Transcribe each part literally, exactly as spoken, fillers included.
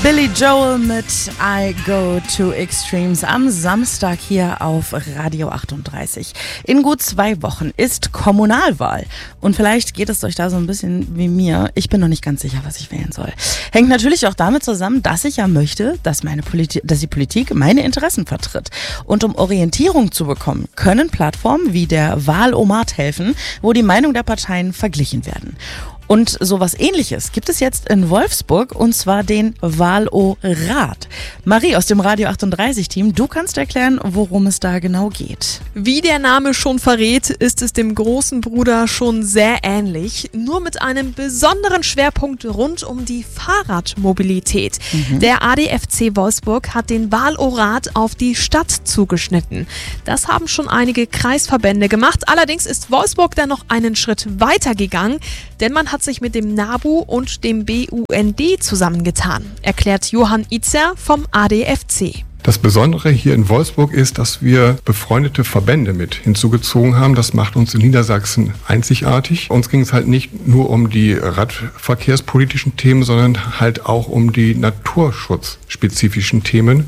Billy Joel mit I Go to Extremes am Samstag hier auf Radio achtunddreißig. In gut zwei Wochen ist Kommunalwahl. Und vielleicht geht es euch da so ein bisschen wie mir. Ich bin noch nicht ganz sicher, was ich wählen soll. Hängt natürlich auch damit zusammen, dass ich ja möchte, dass, meine Politi- dass die Politik meine Interessen vertritt. Und um Orientierung zu bekommen, können Plattformen wie der Wahlomat helfen, wo die Meinung der Parteien verglichen werden. Und sowas Ähnliches gibt es jetzt in Wolfsburg, und zwar den Wahlorat. Marie aus dem Radio achtunddreißig-Team, du kannst erklären, worum es da genau geht. Wie der Name schon verrät, ist es dem großen Bruder schon sehr ähnlich, nur mit einem besonderen Schwerpunkt rund um die Fahrradmobilität. Mhm. Der A D F C Wolfsburg hat den Wahlorat auf die Stadt zugeschnitten. Das haben schon einige Kreisverbände gemacht, allerdings ist Wolfsburg dann noch einen Schritt weiter gegangen, denn man hat sich mit dem NABU und dem B U N D zusammengetan, erklärt Johann Itzer vom A D F C. Das Besondere hier in Wolfsburg ist, dass wir befreundete Verbände mit hinzugezogen haben. Das macht uns in Niedersachsen einzigartig. Uns ging es halt nicht nur um die radverkehrspolitischen Themen, sondern halt auch um die naturschutzspezifischen Themen.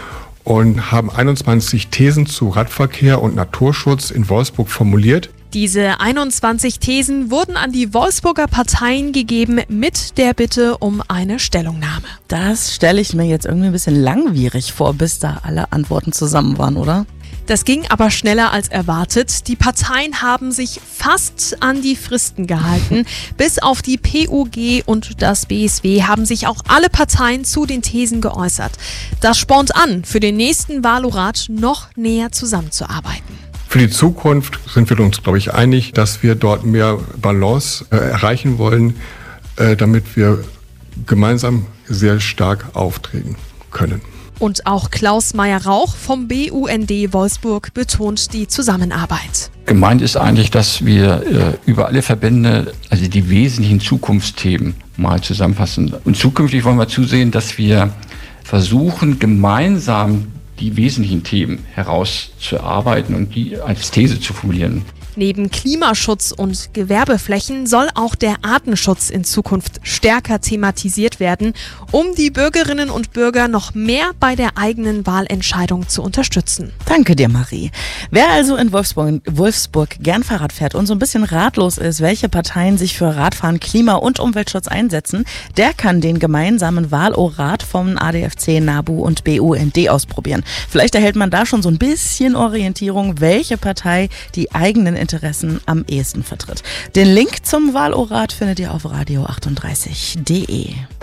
Und haben einundzwanzig Thesen zu Radverkehr und Naturschutz in Wolfsburg formuliert. Diese einundzwanzig Thesen wurden an die Wolfsburger Parteien gegeben mit der Bitte um eine Stellungnahme. Das stelle ich mir jetzt irgendwie ein bisschen langwierig vor, bis da alle Antworten zusammen waren, oder? Das ging aber schneller als erwartet. Die Parteien haben sich fast an die Fristen gehalten. Bis auf die P U G und das B S W haben sich auch alle Parteien zu den Thesen geäußert. Das spornt an, für den nächsten Wahlorat noch näher zusammenzuarbeiten. Für die Zukunft sind wir uns, glaube ich, einig, dass wir dort mehr Balance äh, erreichen wollen, äh, damit wir gemeinsam sehr stark auftreten können. Und auch Klaus Meyer-Rauch vom B U N D Wolfsburg betont die Zusammenarbeit. Gemeint ist eigentlich, dass wir äh, über alle Verbände, also die wesentlichen Zukunftsthemen mal zusammenfassen. Und zukünftig wollen wir zusehen, dass wir versuchen, gemeinsam die wesentlichen Themen herauszuarbeiten und die als These zu formulieren. Neben Klimaschutz und Gewerbeflächen soll auch der Artenschutz in Zukunft stärker thematisiert werden, um die Bürgerinnen und Bürger noch mehr bei der eigenen Wahlentscheidung zu unterstützen. Danke dir, Marie. Wer also in Wolfsburg, Wolfsburg gern Fahrrad fährt und so ein bisschen ratlos ist, welche Parteien sich für Radfahren, Klima- und Umweltschutz einsetzen, der kann den gemeinsamen Wahlorat vom A D F C, NABU und B U N D ausprobieren. Vielleicht erhält man da schon so ein bisschen Orientierung, welche Partei die eigenen Interessen am ehesten vertritt. Den Link zum Wahlorat findet ihr auf radio achtunddreißig punkt de.